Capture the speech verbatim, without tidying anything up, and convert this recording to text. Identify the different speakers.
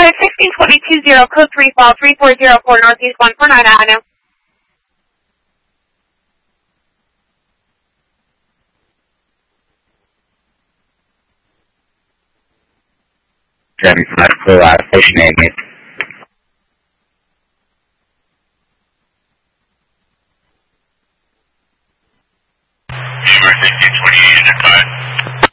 Speaker 1: Unit sixteen twenty two zero, code three fall three four zero four Northeast one four nine Avenue.
Speaker 2: seven five four, uh, station name is